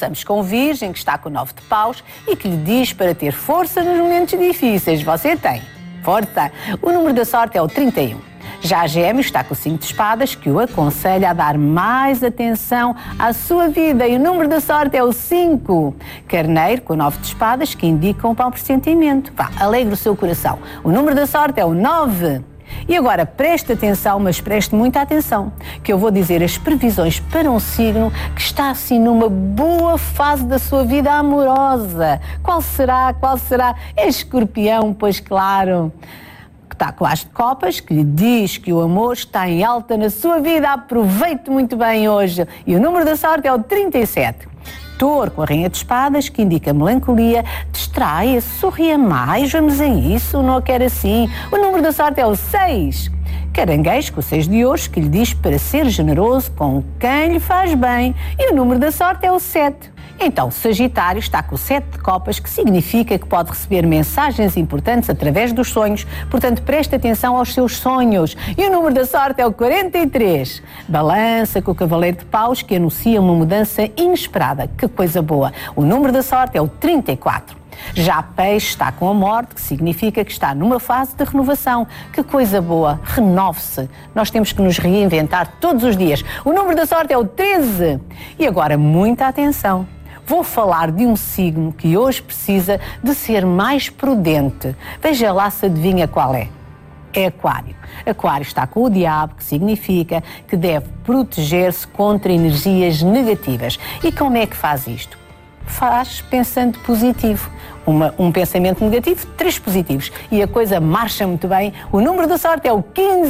Começamos com o Virgem, que está com o 9 de paus e que lhe diz para ter força nos momentos difíceis. Você tem força. O número da sorte é o 31. Já a Gêmeos está com o 5 de espadas, que o aconselha a dar mais atenção à sua vida. E o número da sorte é o 5. Carneiro, com o 9 de espadas, que indica um bom pressentimento. Vá, alegre o seu coração. O número da sorte é o 9. E agora preste atenção, mas preste muita atenção, que eu vou dizer as previsões para um signo que está assim numa boa fase da sua vida amorosa. Qual será? Qual será? É Escorpião, pois claro. Está com as de copas, que lhe diz que o amor está em alta na sua vida. Aproveite muito bem hoje. E o número da sorte é o 37. Touro, com a rainha de espadas, que indica melancolia. Distraia-se, sorria mais, vamos a isso, não a quer assim. O número da sorte é o 6. Caranguejo, com o 6 de ouros, que lhe diz para ser generoso com quem lhe faz bem. E o número da sorte é o 7. Então, Sagitário está com o 7 de copas, que significa que pode receber mensagens importantes através dos sonhos. Portanto, preste atenção aos seus sonhos. E o número da sorte é o 43. Balança, com o cavaleiro de paus, que anuncia uma mudança inesperada. Que coisa boa. O número da sorte é o 34. Já Peixe está com a morte, que significa que está numa fase de renovação. Que coisa boa, renove-se. Nós temos que nos reinventar todos os dias. O número da sorte é o 13. E agora, muita atenção. Vou falar de um signo que hoje precisa de ser mais prudente. Veja lá se adivinha qual é. É Aquário. Aquário está com o diabo, que significa que deve proteger-se contra energias negativas. E como é que faz isto? Faz pensando positivo. Um pensamento negativo, 3 positivos. E a coisa marcha muito bem. O número da sorte é o 15.